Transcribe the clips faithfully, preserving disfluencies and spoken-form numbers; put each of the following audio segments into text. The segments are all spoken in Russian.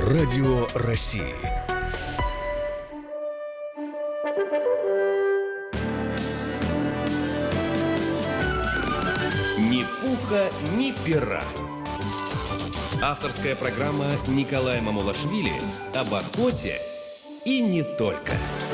Радио России. Ни пуха, ни пера. Авторская программа Николая Мамулашвили об охоте и не только.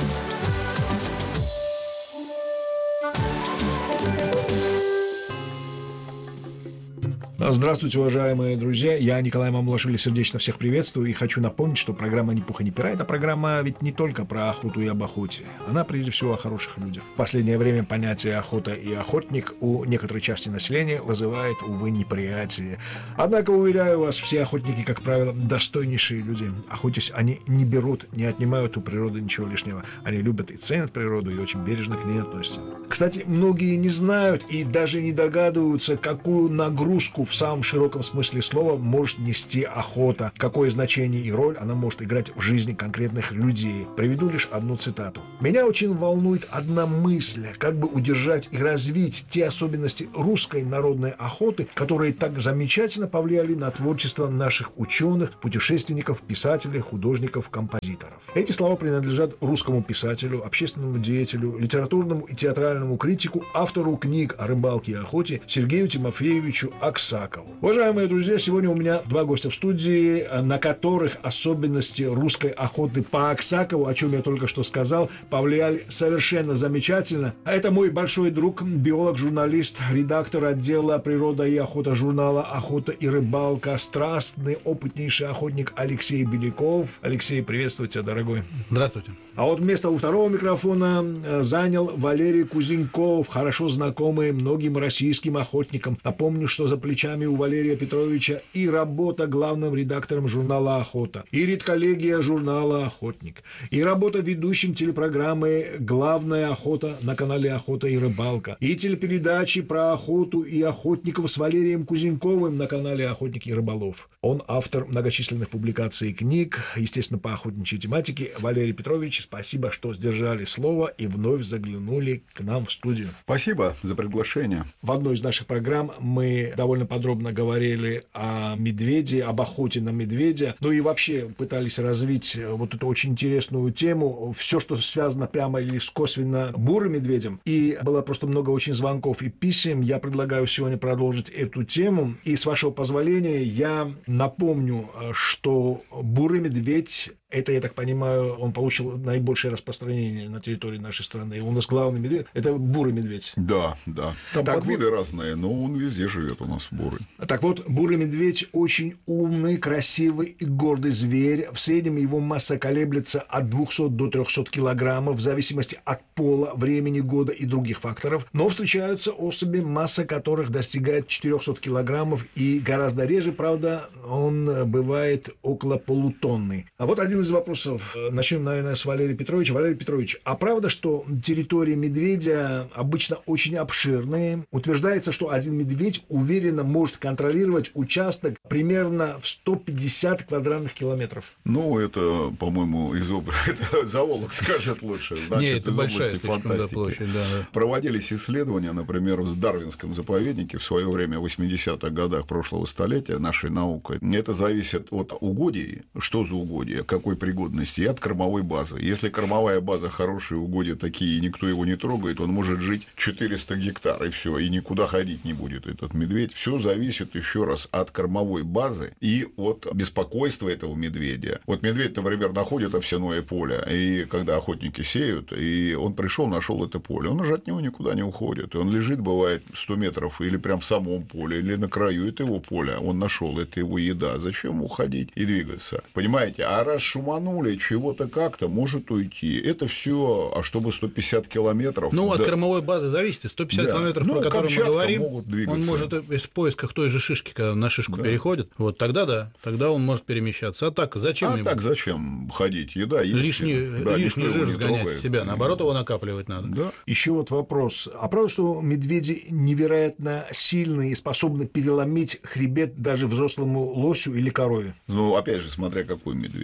Здравствуйте, уважаемые друзья. Я, Николай Мамулашвили, сердечно всех приветствую и хочу напомнить, что программа «Ни пуха, ни пера» — это программа ведь не только про охоту и об охоте. Она, прежде всего, о хороших людях. В последнее время понятие «охота» и «охотник» у некоторой части населения вызывает, увы, неприятие. Однако, уверяю вас, все охотники, как правило, достойнейшие люди. Охотясь, они не берут, не отнимают у природы ничего лишнего. Они любят и ценят природу, и очень бережно к ней относятся. Кстати, многие не знают и даже не догадываются, какую нагрузку в самом широком смысле слова может нести охота, какое значение и роль она может играть в жизни конкретных людей. Приведу лишь одну цитату. «Меня очень волнует одна мысль, как бы удержать и развить те особенности русской народной охоты, которые так замечательно повлияли на творчество наших ученых, путешественников, писателей, художников, композиторов». Эти слова принадлежат русскому писателю, общественному деятелю, литературному и театральному критику, автору книг о рыбалке и охоте Сергею Тимофеевичу Аксакову. Уважаемые друзья, сегодня у меня два гостя в студии, на которых особенности русской охоты по Аксакову, о чем я только что сказал, повлияли совершенно замечательно. Это мой большой друг, биолог, журналист, редактор отдела «Природа и охота» журнала «Охота и рыбалка», страстный, опытнейший охотник Алексей Беляков. Алексей, приветствую тебя, дорогой. Здравствуйте. А вот место у второго микрофона занял Валерий Кузеньков, хорошо знакомый многим российским охотникам. Напомню, что за плечами у Валерия Петровича и работа главным редактором журнала «Охота», и редколлегия журнала «Охотник», и работа ведущим телепрограммы «Главная охота» на канале «Охота и рыбалка», и телепередачи про охоту и охотников с Валерием Кузеньковым на канале «Охотник и рыболов». Он автор многочисленных публикаций и книг, естественно, по охотничьей тематике. Валерий Петрович, спасибо, что сдержали слово и вновь заглянули к нам в студию. Спасибо за приглашение. В одной из наших программ мы довольно подробно говорили о медведе, об охоте на медведя, ну и вообще пытались развить вот эту очень интересную тему, все, что связано прямо или косвенно бурым медведем. И было просто много очень звонков и писем. Я предлагаю сегодня продолжить эту тему. И, с вашего позволения, я напомню, что бурый медведь — это, я так понимаю, он получил наибольшее распространение на территории нашей страны. У нас главный медведь — это бурый медведь. Да, да. Там так подвиды вот, разные, но он везде живет у нас, бурый. Так вот, бурый медведь очень умный, красивый и гордый зверь. В среднем его масса колеблется от двухсот до трехсот килограммов в зависимости от пола, времени года и других факторов. Но встречаются особи, масса которых достигает четырехсот килограммов, и гораздо реже, правда, он бывает около полутонны. А вот один из вопросов. Начнем, наверное, с Валерия Петровича. Валерий Петрович, а правда, что территории медведя обычно очень обширные? Утверждается, что один медведь уверенно может контролировать участок примерно в сто пятьдесят квадратных километров. Ну, это, по-моему, из области... Зоолог скажет лучше. Значит, Нет, это из большая области слишком, фантастики. Да, площадь, да, да. Проводились исследования, например, в Дарвинском заповеднике в свое время, в восьмидесятых годах прошлого столетия, нашей наукой. Это зависит от угодий. Что за угодья? Какой пригодности? И от кормовой базы. Если кормовая база хорошая, угодья такие, и никто его не трогает, он может жить четыреста гектар, и все, и никуда ходить не будет этот медведь. Все зависит еще раз от кормовой базы и от беспокойства этого медведя. Вот медведь, например, находит овсяное поле, и когда охотники сеют, и он пришел, нашел это поле, он уже от него никуда не уходит. И он лежит, бывает, сто метров или прям в самом поле, или на краю этого поля. Он нашел, это его еда. Зачем уходить и двигаться? Понимаете? А раз шуманули, чего-то как-то может уйти. Это все, а чтобы сто пятьдесят километров... Ну, да. от кормовой базы зависит. сто пятьдесят да. километров, ну, про которые мы говорим, могут он может в поисках той же шишки, когда на шишку да. переходит, вот тогда да, тогда он может перемещаться. А так зачем а ему? так зачем ходить? Еда есть. Лишний, да, лишний жир сгонять с себя, наоборот, его накапливать надо. Да. Еще вот вопрос. А правда, что медведи невероятно сильные и способны переломить хребет даже взрослому лосю или корове? Ну, опять же, смотря какой медведь, да.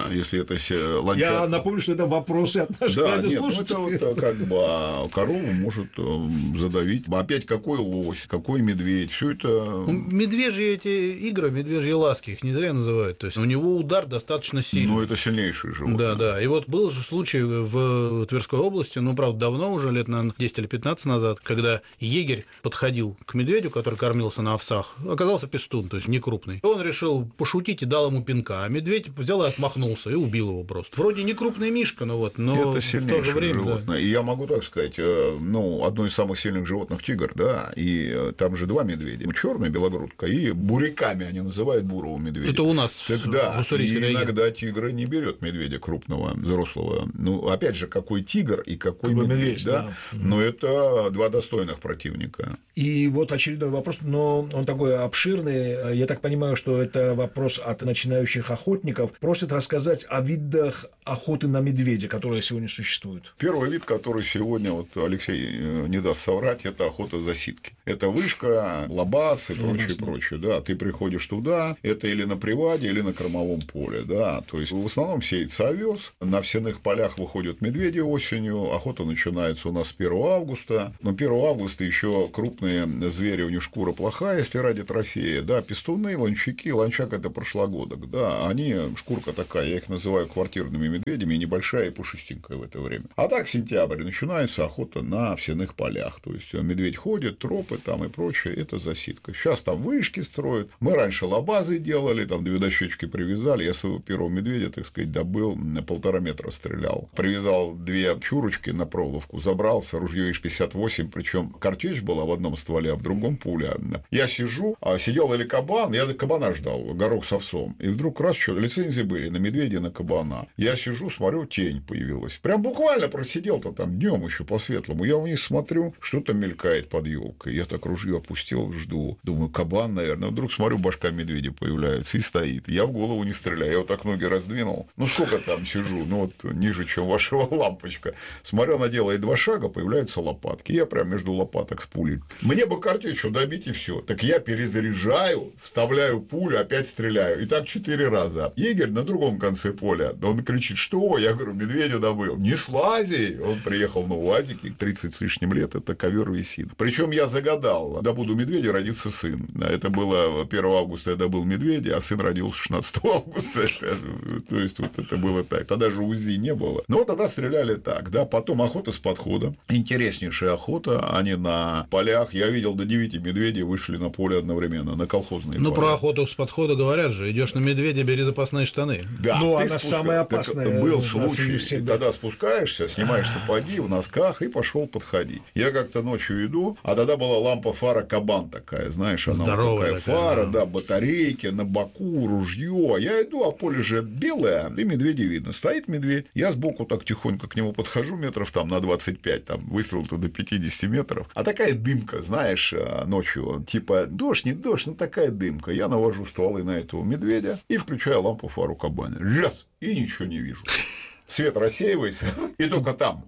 если это ланчак. Я напомню, что это вопросы от наших да, нет, ну радиослушателей. это вот как бы а корову может задавить. Опять какой лось, какой медведь, все это. Ну, медвежьи эти игры, медвежьи ласки, их не зря называют. То есть у него удар достаточно сильный. Ну, это сильнейший животное. Да, да. И вот был же случай в Тверской области, ну, правда, давно уже, лет, наверное, десять или пятнадцать назад, когда егерь подходил к медведю, который кормился на овсах, оказался пестун, то есть не крупный. Он решил пошутить и дал ему пинка, а медведь взял и отмахнулся и убил его просто. Вроде не крупный мишка, но вот, но это в то же время, животное. Да. И я могу так сказать, ну, одно из самых сильных животных — тигр, да, и там же два медведя, черная белогрудка, и буряками они называют бурого медведя. Это у нас так, да, в и районе. иногда тигр не берет медведя крупного, взрослого. Ну, опять же, какой тигр и какой, какой медведь, медведь, да? да. Но это два достойных противника. И вот очередной вопрос, но он такой обширный. Я так понимаю, что это вопрос от начинающих охотников. Просят рассказать о видах охоты на медведя, которые сегодня существуют. Первый вид, который сегодня, вот Алексей не даст соврать, это охота за ситки. Это вышка, лабаз и прочее, Конечно. прочее. Да, ты приходишь туда, это или на приваде, или на кормовом поле. Да, то есть в основном сеется овес, на овсяных полях выходят медведи осенью, охота начинается у нас с первого августа, но первого августа еще крупные звери, у них шкура плохая, если ради трофея, да, пестуны, ланчаки, ланчак — это прошлогодок, да, они, шкурка такая, я их называю квартирными медведями, небольшая и пушистенькая в это время. А так сентябрь, начинается охота на овсяных полях, то есть медведь ходит, тропы там и прочее, это засидка. Сейчас там вышки строят, мы раньше лабазы делали, там две дощечки привязали, я своего первого медведя, так сказать, добыл, на полтора метра стрелял, привязал две чурочки на проволоку, забрался, ружье ИШ пятьдесят восемь, причем картечь была в одном стволе, а в другом пуля. Я сижу, а сидел или кабан, я кабана ждал, горох с овсом, и вдруг раз, что, лицензии были на медведя и на кабана. Я сижу, смотрю, тень появилась. Прям буквально просидел-то там днем еще по-светлому. Я вниз смотрю, что-то мелькает под елкой. Я так ружье опустил, жду. Думаю, кабан, наверное. Вдруг смотрю, башка медведя появляется и стоит. Я в голову не стреляю. Я вот так ноги раздвинул. Ну, сколько там сижу? Ну, вот ниже, чем вашего лампочка. Смотрю, она делает два шага, появляются лопатки. Я прям между лопаток с пулей. Мне бы картечью добить и все. Так я перезаряжаю, вставляю пулю, опять стреляю. И так четыре раза. Егерь на другом конце поля. Он кричит, что? Я говорю, медведя добыл. Не слази! Он приехал на УАЗике, тридцать с лишним лет, это ковер висит. Причем я загадал, добуду медведя, родится сын. Это было первого августа, я добыл медведя, а сын родился шестнадцатого августа. То есть, вот это было так. Тогда же УЗИ не было. Но тогда стреляли так, да. Потом охота с подхода. Интереснейшая охота. Они на полях. Я видел, до девяти медведей вышли на поле одновременно, на колхозные Ну, поля. про охоту с подхода говорят же. Идешь на медведя, бери запасные штаны. Да, ну, она спуска... самая опасная. Так, был случай, тогда спускаешься, снимаешь сапоги в носках и пошел подходить. Я как-то ночью иду, а тогда была лампа фара Кабан такая, знаешь, она здоровая вот такая, такая фара, да. да, батарейки, на боку, ружье. Я иду, а поле же белое, и медведя видно. Стоит медведь, я сбоку так тихонько к нему подхожу, метров там на двадцать пять, там выстрел-то до пятидесяти метров, а такая дымка, знаешь, ночью, типа дождь, не дождь, ну такая дымка. Я навожу стволы на этого медведя и включаю лампу фару Кабана. Раз! И ничего не вижу. Свет рассеивается, и только там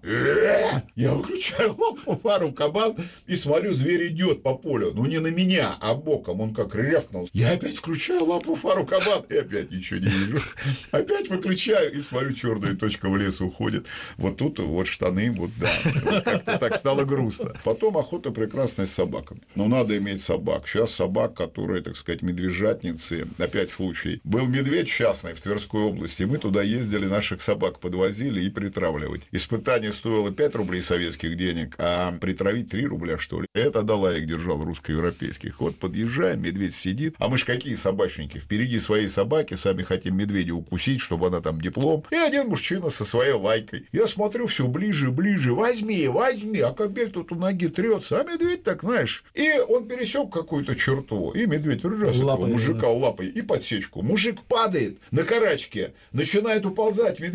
я выключаю лампу, фару Кабан, и смотрю, зверь идет по полю. Ну, не на меня, а боком. Он как рявкнул. Я опять включаю лампу, фару Кабан, и опять ничего не вижу. Опять выключаю, и смотрю, черная точка в лес уходит. Вот тут вот штаны, вот да. Вот как-то так стало грустно. Потом охота прекрасная с собаками. Но надо иметь собак. Сейчас собак, которые, так сказать, медвежатницы. Опять случай. Был медведь частный в Тверской области. Мы туда ездили, наших собак подвозили и притравливать. Испытание стоило пять рублей советских денег, а притравить три рубля, что ли. Это Далаик держал русско-европейских. Вот подъезжаем, медведь сидит. А мы ж какие собачники? Впереди своей собаки, сами хотим медведя укусить, чтобы она там диплом. И один мужчина со своей лайкой. Я смотрю, все ближе, ближе. Возьми, возьми. А кобель тут у ноги трется. А медведь так, знаешь. И он пересек какую-то черту. И медведь раз этого мужика лапой и подсечку. Мужик падает на карачке, начинает уползать. Медведь лапой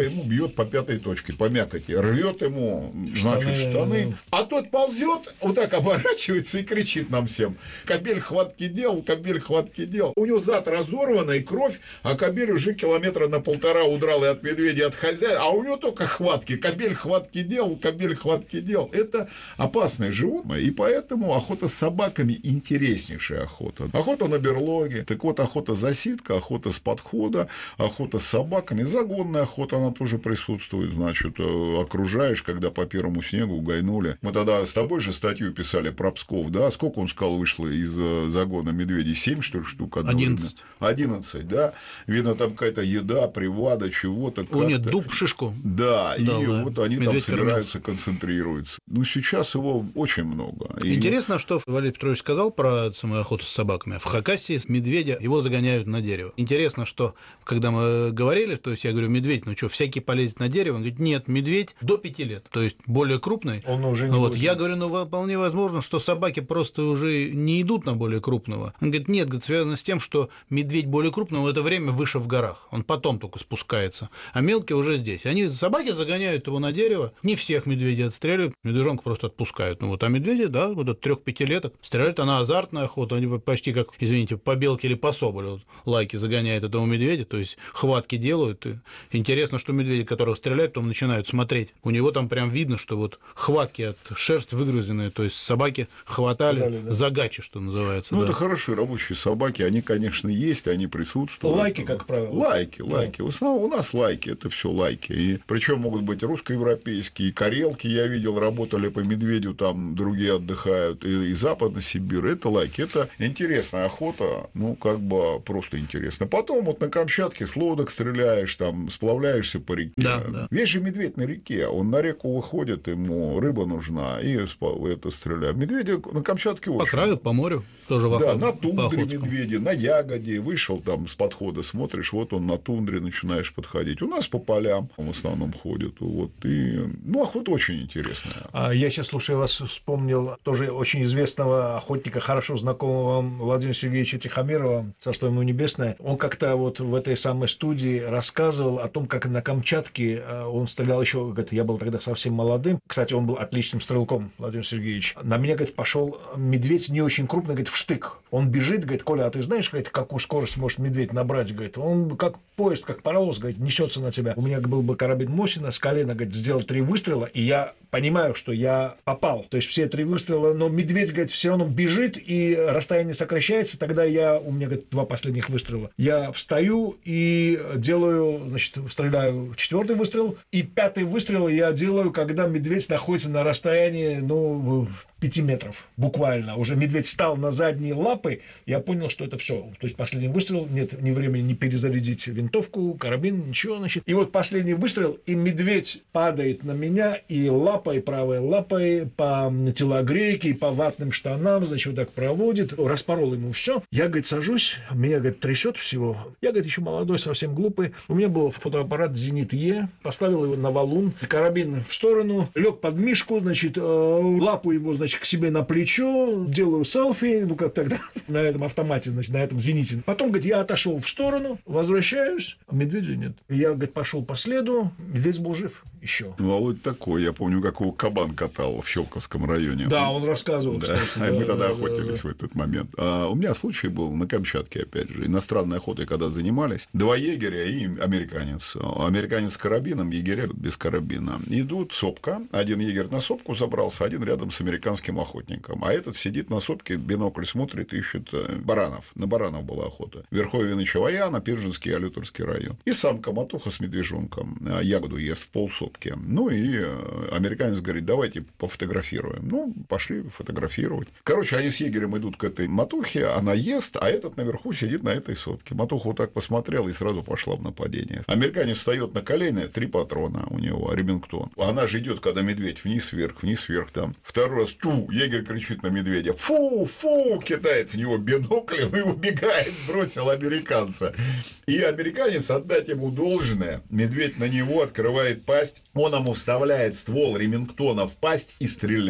ему бьет по пятой точке, по мякоти, рвет ему, значит, штаны, штаны. А тот ползет, вот так оборачивается и кричит нам всем: кобель хватки делал, кобель хватки делал. У него зад разорванный, кровь, а кобель уже километра на полтора удрал и от медведя, и от хозяина, а у него только хватки. Кобель хватки делал, кобель хватки делал. Это опасное животное, и поэтому охота с собаками интереснейшая охота. Охота на берлоге, так вот, охота засидка, охота с подхода, охота с собаками, загонная охота, она тоже присутствует, значит, окружаешь, когда по первому снегу гайнули. Мы тогда с тобой же статью писали про Псков, да, сколько, он сказал, вышло из загона медведей, семь, что ли, штук? одиннадцать. одиннадцать, да, видно, там какая-то еда, привада, чего-то. О, нет, дуб, шишку. Да, да, и да. вот они Медведь там собираются, кормился. Концентрируются. Ну, сейчас его очень много. Интересно, и... что Валерий Петрович сказал про самую охоту с собаками. В Хакасии с медведя его загоняют на дерево. Интересно, что когда мы говорили, то есть я говорю, медведь, ну что, всякий полезет на дерево? Он говорит, нет, медведь до пяти лет, то есть более крупный. Он уже не вот. будет. Я говорю, ну, вполне возможно, что собаки просто уже не идут на более крупного. Он говорит, нет, говорит, связано с тем, что медведь более крупный в это время выше в горах, он потом только спускается, а мелкий уже здесь. Они, собаки загоняют его на дерево, не всех медведей отстреливают, медвежонка просто отпускают. Ну вот, а медведи, да, вот от трех-пятилеток стреляют, она азартная охота, они почти как, извините, по белке или по соболю вот, лайки загоняют этого медведя, то есть хватки делают. И интересно, что медведи, которых стреляют, потом начинают смотреть. У него там прям видно, что вот хватки от шерсть выгрызенные, то есть собаки хватали Дали, да. за гачи, что называется. Ну, да. это хорошие рабочие собаки, они, конечно, есть, они присутствуют. Лайки, как правило. Лайки, лайки. В основном у нас лайки, это все лайки. И причем могут быть русско-европейские, карелки, я видел, работали по медведю, там другие отдыхают, и, и Западная Сибирь, это лайки. Это интересная охота, ну, как бы просто интересно. Потом вот на Камчатке с лодок стреляешь, там, сплавляешься по реке. Да, да. Весь же медведь на реке, он на реку выходит, ему рыба нужна, и это стреляет. Медведи на Камчатке очень. По краю, по морю тоже в Да, на тундре медведи, на ягоде, вышел там с подхода, смотришь, вот он на тундре, начинаешь подходить. У нас по полям в основном ходят, вот, и, ну, охота очень интересная. А я сейчас, слушая вас, вспомнил тоже очень известного охотника, хорошо знакомого вам Владимира Сергеевича Тихомирова, царство ему небесное. Он как-то вот в этой самой студии рассказывал о том, как на Камчатке он стрелял еще, говорит, я был тогда совсем молодым. Кстати, он был отличным стрелком, Владимир Сергеевич. На меня, говорит, пошел медведь не очень крупный, говорит, в штык. Он бежит, говорит, Коля, а ты знаешь, говорит, какую скорость может медведь набрать, говорит, он как поезд, как паровоз, говорит, несется на тебя. У меня был бы карабин Мосина, с колена, говорит, сделал три выстрела, и я понимаю, что я попал. То есть все три выстрела, но медведь, говорит, все равно бежит, и расстояние сокращается, тогда я, у меня, говорит, два последних выстрела. Я встаю и делаю, значит, стреляю четвертый выстрел, и пятый выстрел я делаю, когда медведь находится на расстоянии, ну, пяти метров, буквально. Уже медведь встал на задние лапы, я понял, что это все. То есть последний выстрел, нет ни времени не перезарядить винтовку, карабин, ничего, значит. И вот последний выстрел, и медведь падает на меня, и лапой, правой лапой по телогрейке, и по ватным штанам, значит, вот так проводит, распорол ему все. Я, говорит, сажусь, меня, говорит, трясет всего. Я, говорит, еще молодой, совсем глупый. У меня был фотоаппарат «Зенит Е», поставил его на валун, карабин в сторону, лег под мишку, значит, лапу его, значит, к себе на плечо, делаю селфи, ну, как тогда, на этом автомате, значит, на этом «Зените». Потом, говорит, я отошел в сторону, возвращаюсь, а медведя нет. Я, говорит, пошел по следу, медведь был жив еще. Ну, Володь такой, я помню, как его кабан катал в Щелковском районе. Да, он рассказывал, да. кстати. А да, мы тогда да, охотились да, в этот момент. А у меня случай был на Камчатке, опять же, иностранной охотой, когда занимались. Два егеря и американец. Американец с карабином, егеря без карабина. Идут, сопка. Один егерь на сопку забрался, один рядом с американским охотником. А этот сидит на сопке, бинокль смотрит, ищет баранов. На баранов была охота. Верховье Ночевояна, Пиржинский, Алюторский район. И самка матуха с медвежонком ягоду ест в полсопки. Ну и американец говорит, давайте пофотографируем. Ну, пошли фотографировать. Короче, они с егерем идут к этой матухе, она ест, а этот наверху сидит на этой сопке. Матуха вот так посмотрела и сразу пошла в нападение. Американец встает на колени, три патрона у него, Ремингтон. Она же идет, когда медведь вниз-вверх, вниз-вверх там. Второй раз, ту, егерь кричит на медведя, фу, фу, кидает в него биноклем и убегает, бросил американца. И американец, отдать ему должное, медведь на него открывает пасть, он ему вставляет ствол Ремингтона в пасть и стреляет.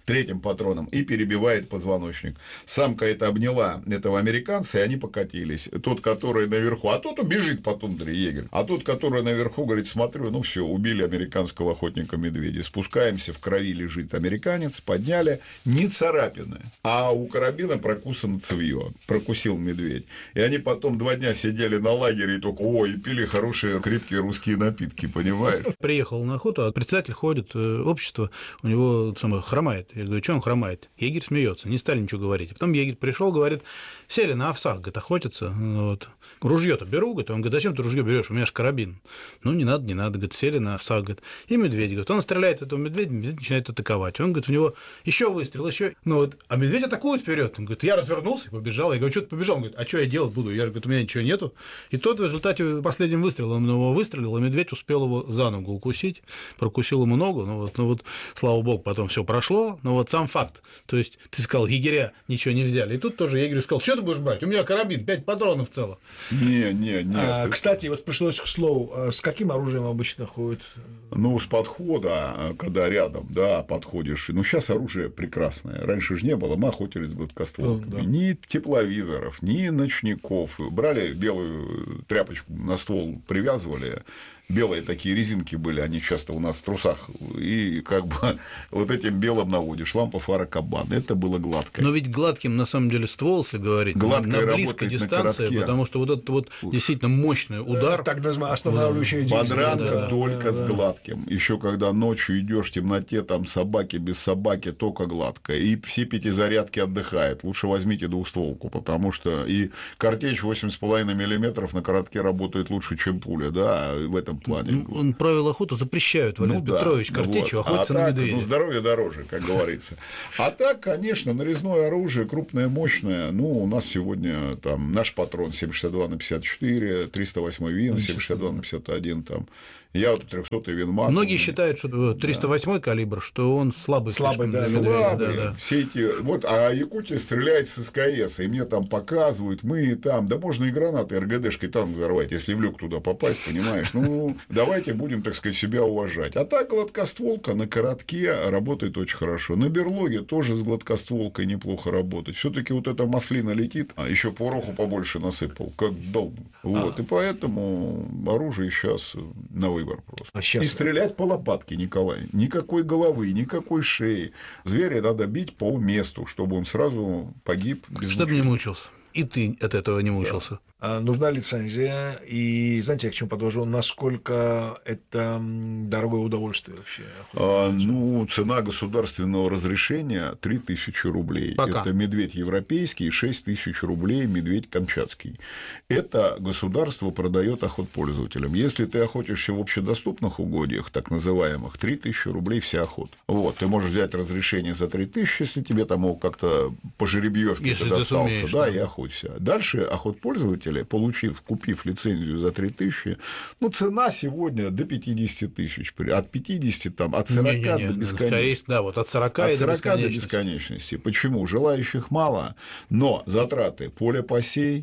третьим патроном и перебивает позвоночник. Самка это обняла этого американца, и они покатились. Тот, который наверху, а тот убежит по тундре, егерь. А тот, который наверху, говорит, смотрю, ну все, убили американского охотника-медведя. Спускаемся, в крови лежит американец, подняли, не царапины, а у карабина прокусано цевьё, прокусил медведь. И они потом два дня сидели на лагере и только, ой, пили хорошие крепкие русские напитки, понимаешь? Приехал на охоту, а председатель ходит, общество, у него самое, хромает. Я говорю, что он хромает? Егерь смеется, не стали ничего говорить. А потом егерь пришел, говорит, сели на овсах, говорит, охотятся. Вот. Ружье-то беру, говорит, он говорит, зачем ты ружье берешь? У меня же карабин. Ну, не надо, не надо, говорит, сели на овсах, говорит. И медведь, говорит, он стреляет этого медведя, медведь начинает атаковать. Он, говорит, в него еще выстрел, еще. Ну вот, а медведь атакует вперед. Он говорит, я развернулся и побежал. Я говорю, что ты побежал? Он говорит, а что я делать буду? Я говорю, у меня ничего нету. И тот в результате последним выстрелом его выстрелил, и медведь успел его за ногу укусить, прокусил ему ногу. Ну вот, ну вот, слава богу, потом все прошло. Но вот сам факт. То есть ты сказал, егеря ничего не взяли. И тут тоже егерь сказал, что ты будешь брать? У меня карабин, пять патронов целых. Не, не, не. А, кстати, вот пришлось к слову, с каким оружием обычно ходят? Ну, с подхода, когда рядом, да, подходишь. Ну, сейчас оружие прекрасное. Раньше же не было, мы охотились с гладкостволками. Да. Ни тепловизоров, ни ночников. Брали белую тряпочку, на ствол привязывали. Белые такие резинки были, они часто у нас в трусах, и как бы вот этим белым наводишь, лампа, фара, кабан, это было гладкое. Но ведь гладким, на самом деле, ствол, если говорить, гладкое на близкой дистанции, на потому что вот этот вот действительно мощный удар. Так называемый останавливающий действие. Подранка да, только да, с гладким. Да. Еще когда ночью идешь в темноте, там собаки, без собаки, только гладкое. И все пятизарядки отдыхают. Лучше возьмите двухстволку, потому что и картечь восемь с половиной миллиметров на коротке работает лучше, чем пуля, да, в этом плане. Он правила охоты запрещают, Валерий ну, Петрович, да, картечью вот. Охотиться а на медведя. Ну, здоровье дороже, как говорится. А так, конечно, нарезное оружие, крупное, мощное. Ну, у нас сегодня там наш патрон семь шестьдесят два на пятьдесят четыре, триста восемь Вин, семь шестьдесят два на пятьдесят один, там. Я вот трехсотый Винмаг. Многие считают, что триста восьмой да. калибр, что он слабый. Слабый, да, слабый. Да, да. Все эти... Вот, а Якутия стреляет с СКС, и мне там показывают, мы там, да можно и гранаты РГДшкой танк взорвать, если в люк туда попасть, понимаешь? Ну, давайте будем, так сказать, себя уважать. А так гладкостволка на коротке работает очень хорошо. На берлоге тоже с гладкостволкой неплохо работает. Все-таки вот эта маслина летит, а еще пороху побольше насыпал, как дал. Вот, а. И поэтому оружие сейчас на выбор просто. А сейчас... И стрелять по лопатке, Николай. Никакой головы, никакой шеи. Зверя надо бить по месту, чтобы он сразу погиб. Чтобы не мучился. И ты от этого не мучился. Да. А нужна лицензия, и знаете, я к чему подвожу, насколько это дорогое удовольствие вообще? А, ну, цена государственного разрешения три тысячи рублей. Пока. Это медведь европейский, шесть тысяч рублей медведь камчатский. Это государство продает охотпользователям. Если ты охотишься в общедоступных угодьях, так называемых, три тысячи рублей вся охота. Вот, ты можешь взять разрешение за три тысячи, если тебе там как-то по жеребьевке ты достался, сумеешь, да, да, и охоться. Дальше охотпользователь, получив, купив лицензию за три тысячи, ну, цена сегодня до пятидесяти тысяч. От пятидесяти, там, от сорока не, не, не, до бесконечности. Да, вот от сорока, от и сорока до, до бесконечности. Почему? Желающих мало, но затраты поле посей,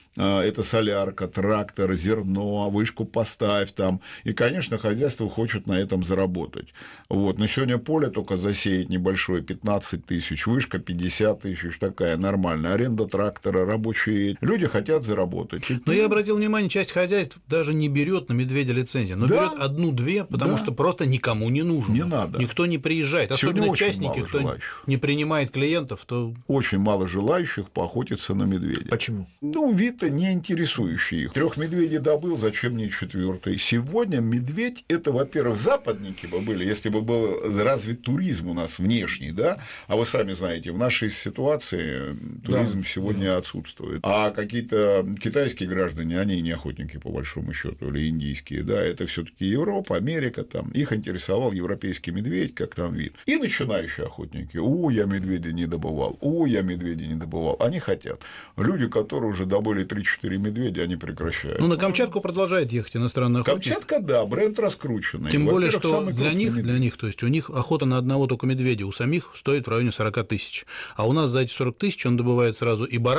это солярка, трактор, зерно, вышку поставь там. И, конечно, хозяйство хочет на этом заработать. Вот. Но сегодня поле только засеять небольшое, пятнадцать тысяч, вышка пятьдесят тысяч, такая нормальная. Аренда трактора, рабочие. Люди хотят заработать. Но я обратил внимание, часть хозяйств даже не берет на медведя лицензию, но да? берет одну-две, потому да. что просто никому не нужно. Не надо. Никто не приезжает. Особенно сегодня частники, кто желающих. Не принимает клиентов, то... Очень мало желающих поохотиться на медведя. Почему? Ну, вид-то не интересующий их. Трех медведей добыл, зачем мне четвертый? Сегодня медведь – это, во-первых, западники бы были, если бы был развит туризм у нас внешний, да? А вы сами знаете, в нашей ситуации туризм да. сегодня да. отсутствует. А какие-то китайские граждане, они не охотники, по большому счету, или индийские, да, это все-таки Европа, Америка, там. Их интересовал европейский медведь, как там вид. И начинающие охотники. О, я медведя не добывал. О, я медведя не добывал. Они хотят. Люди, которые уже добыли три-четыре медведя, они прекращают. Ну, на Камчатку продолжает ехать иностранный охотник. Камчатка, да, бренд раскрученный. Тем более, что для них, для них, то есть у них охота на одного только медведя у самих стоит в районе сорок тысяч. А у нас за эти сорок тысяч он добывает сразу и барана,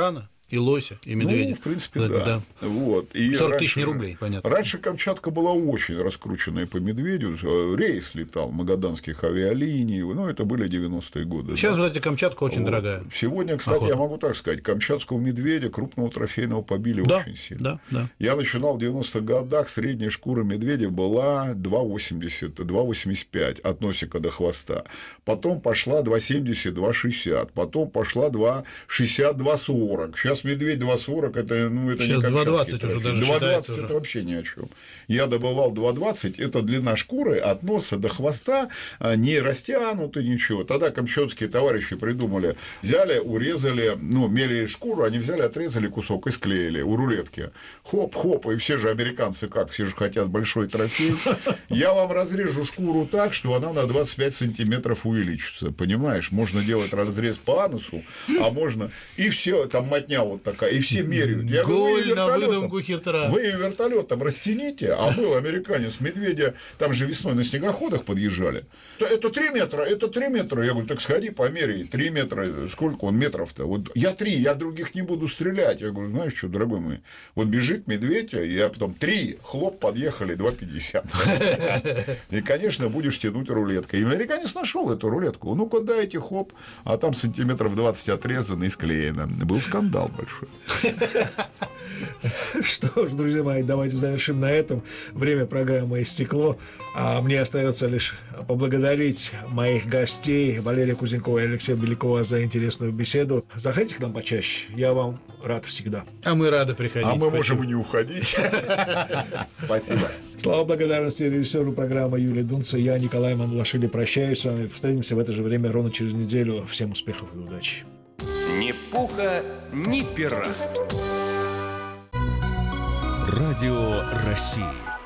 и лося, и медведя. Ну, в принципе, да. да. Вот. И сорок тысяч не рублей, понятно. Раньше Камчатка была очень раскрученная по медведю. Рейс летал магаданских авиалиний. Ну, это были девяностые годы. Сейчас, да. вот эти Камчатка очень вот. дорогая. Сегодня, кстати, Охота. я могу так сказать, камчатского медведя крупного трофейного побили да, очень сильно. Да, да. Я начинал в девяностых годах, средняя шкура медведя была два восемьдесят, два восемьдесят пять от носика до хвоста. Потом пошла два семьдесят, два шестьдесят. Потом пошла два шестьдесят, два сорок. Сейчас медведь два сорок, это, ну, это сейчас не два двадцать уже даже два двадцать уже. Это вообще ни о чем. Я добывал два двадцать, это длина шкуры от носа до хвоста, не растянуты, ничего. Тогда камчатские товарищи придумали, взяли, урезали, ну, мели шкуру, они взяли, отрезали кусок и склеили у рулетки. Хоп-хоп, и все же американцы как, все же хотят большой трофей. Я вам разрежу шкуру так, что она на двадцать пять сантиметров увеличится, понимаешь? Можно делать разрез по анусу, а можно... И все, там мотня вот такая, и все меряют. Я говорю, на выдумку хитра. Вы ее вертолетом растяните, а был американец, медведя, там же весной на снегоходах подъезжали. Это три метра, это три метра. Я говорю, так сходи, померяй, три метра, сколько он метров-то? Вот я три, я других не буду стрелять. Я говорю, знаешь что, дорогой мой, вот бежит медведь, я потом три, хлоп, подъехали, два пятьдесят. И, конечно, будешь тянуть рулеткой. И американец нашел эту рулетку. Ну-ка, дайте, хоп, а там сантиметров двадцать отрезано и склеено. Был скандал большой. Что ж, друзья мои, давайте завершим на этом. Время программы истекло. А мне остается лишь поблагодарить моих гостей Валерия Кузнецова и Алексея Белякова за интересную беседу. Заходите к нам почаще. Я вам рад всегда. А мы рады приходить. А мы Спасибо. можем и не уходить. Спасибо. Слава благодарности режиссеру программы Юлии Дунце. Я, Николай Мамлашвили, прощаюсь с вами. Встретимся в это же время ровно через неделю. Всем успехов и удачи. Ни пуха, ни пера. Радио России.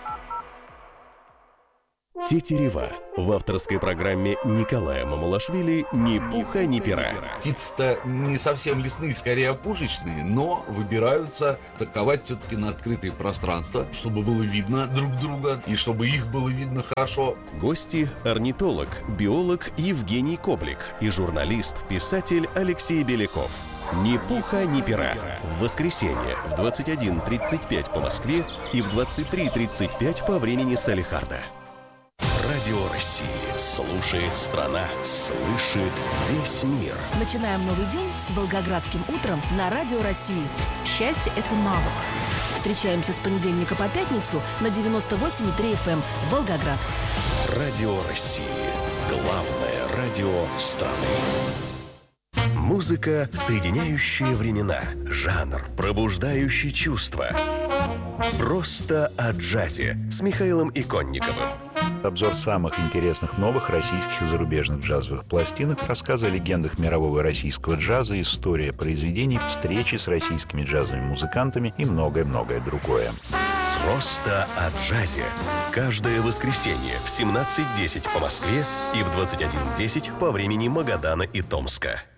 Тетерева. В авторской программе Николая Мамлашвили «Ни пуха, ни пера». Птицы-то не совсем лесные, скорее опушечные, но выбираются атаковать все-таки на открытые пространства, чтобы было видно друг друга и чтобы их было видно хорошо. Гости – орнитолог, биолог Евгений Коблик и журналист, писатель Алексей Беляков. «Ни пуха, ни пера». В воскресенье в двадцать один тридцать пять по Москве и в двадцать три тридцать пять по времени Салехарда. Радио России. Слушает страна. Слышит весь мир. Начинаем новый день с Волгоградским утром на Радио России. Счастье – это навык. Встречаемся с понедельника по пятницу на девяносто восемь и три эф эм Волгоград. Радио России. Главное радио страны. Музыка, соединяющая времена. Жанр, пробуждающий чувства. Просто о джазе с Михаилом Иконниковым. Обзор самых интересных новых российских и зарубежных джазовых пластинок, рассказы о легендах мирового и российского джаза, история произведений, встречи с российскими джазовыми музыкантами и многое-многое другое. Просто о джазе. Каждое воскресенье в семнадцать десять по Москве и в двадцать один десять по времени Магадана и Томска.